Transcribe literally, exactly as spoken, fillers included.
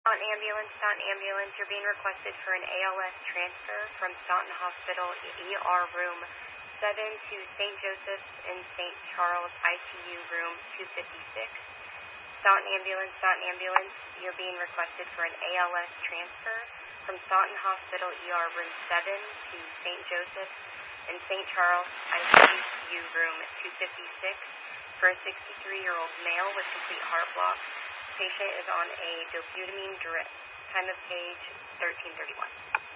Staunton Ambulance, Staunton Ambulance, you're being requested for an A L S transfer from Staunton Hospital E R Room seven to Saint Joseph's and Saint Charles I C U Room two fifty-six. Staunton Ambulance, Staunton Ambulance, you're being requested for an A L S transfer from Staunton Hospital E R Room seven to Saint Joseph's and Saint Charles I C U Room two fifty-six for a sixty-three-year-old male with complete heart block. Patient is on a dobutamine drip. Time of page thirteen thirty-one.